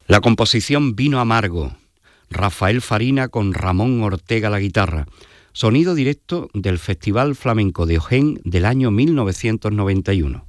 La composición Vino Amargo, Rafael Farina con Ramón Ortega la guitarra, sonido directo del Festival Flamenco de Ojén del año 1991.